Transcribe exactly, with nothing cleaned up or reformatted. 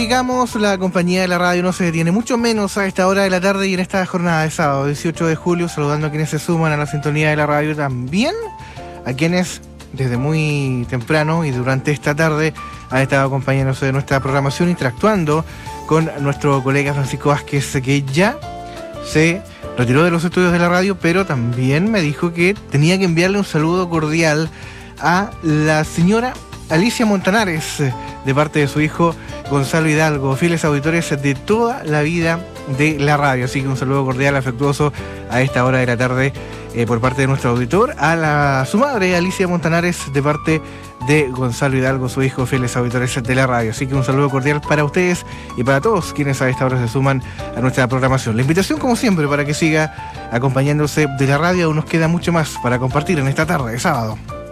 digamos, la compañía de la radio no se detiene, mucho menos a esta hora de la tarde y en esta jornada de sábado, dieciocho de julio, saludando a quienes se suman a la sintonía de la radio, también a quienes desde muy temprano y durante esta tarde han estado acompañándose de nuestra programación, interactuando con nuestro colega Francisco Vázquez, que ya se retiró de los estudios de la radio, pero también me dijo que tenía que enviarle un saludo cordial a la señora Alicia Montanares, de parte de su hijo Gonzalo Hidalgo, fieles auditores de toda la vida de la radio. Así que un saludo cordial, afectuoso a esta hora de la tarde eh, por parte de nuestro auditor, a la, su madre Alicia Montanares, de parte de Gonzalo Hidalgo, su hijo, fieles auditores de la radio. Así que un saludo cordial para ustedes y para todos quienes a esta hora se suman a nuestra programación. La invitación, como siempre, para que siga acompañándose de la radio. Aún nos queda mucho más para compartir en esta tarde de sábado.